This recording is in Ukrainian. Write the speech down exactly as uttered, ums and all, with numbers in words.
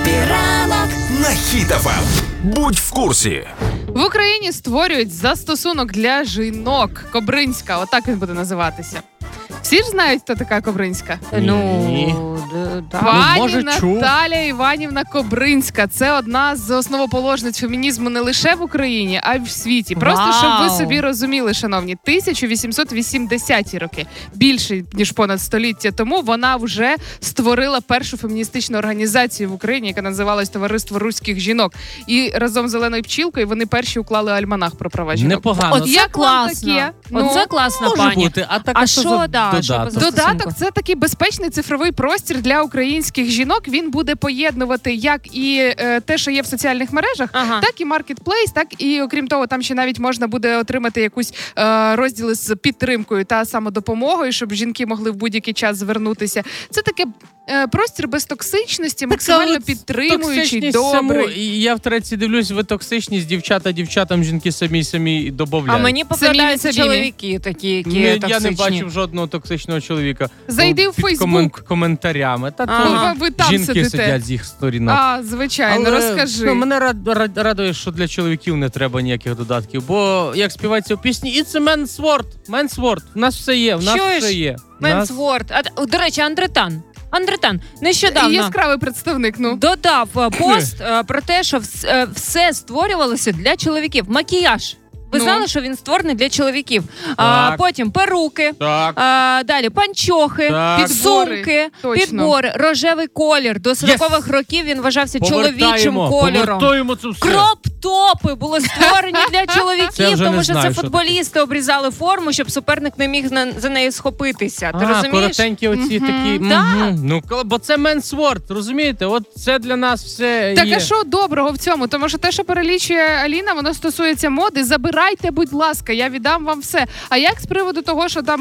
Хеппі ранок на Хіт еф ем. Будь в курсі. В Україні створюють застосунок для жінок. Кобринська, отак він буде називатися. Всі ж знають, хто така Кобринська? Ну, да. Пані Ну, може, чув. Наталя Іванівна Кобринська. Це одна з основоположниць фемінізму не лише в Україні, а й в світі. Просто, Вау. щоб ви собі розуміли, шановні, тисяча вісімсот вісімдесяті роки, більше, ніж понад століття тому, вона вже створила першу феміністичну організацію в Україні, яка називалась Товариство Руських жінок. І разом з Оленою Пчілкою вони перші уклали альманах про права жінок. Непогано. От Це як вам класно. таке? Ну, Оце класна може пані. бути. А, так, А що що, за да, що додаток? ви за- Додаток – це такий безпечний цифровий простір для українських жінок. Він буде поєднувати як і е, те, що є в соціальних мережах, Ага. так і маркетплейс, так і, окрім того, там ще навіть можна буде отримати якусь е, розділи з підтримкою та самодопомогою, щоб жінки могли в будь-який час звернутися. Це таке е, простір без токсичності, максимально от підтримуючий, токсичність добрий. саму, і я в треці дивлюсь, ви токсичність, дівчата, дівчатам, жінки самі самі додають. А мені попадаються Самі- самі. чоловіки такі, які Ми- я токсичні. не бачив жодного токсичного чоловіка. Зайди Ну, в під Фейсбук. комен- коментарями. Та Ага. то Ви там жінки сидите. сидять з їх сторінок. А, звичайно, Але, розкажи. Ну, мене рад, рад, радує, що для чоловіків не треба ніяких додатків. Бо, як співається у пісні, it's a man's world. Man's world. В нас все є, в нас Чуєш? все є. В нас- Менсворд. А, до речі, Андретан. Андретан нещодавно Яскравий представник, ну. додав е, пост е, про те, що вс- е, все створювалося для чоловіків. Макіяж. Ви Ну. знали, що він створений для чоловіків. А, Так. потім перуки, Так. а, далі панчохи, Так. сумки, Точно. підбори, рожевий колір. До сорокових років він вважався чоловічим Повертаємо, кольором. повертаємо це все. Кроп-топи були створені для Це чоловіків, вже тому не що знаю, це що футболісти обрізали форму, щоб суперник не міг на- за нею схопитися. Ти а, розумієш? коротенькі оці такі. Да. мгм. Ну, коли- бо це men's world, розумієте? От це для нас все Так, є. а що доброго в цьому? Тому що те, що перелічує Аліна, воно стосується моди. Забирайте, будь ласка, я віддам вам все. А як з приводу того, що там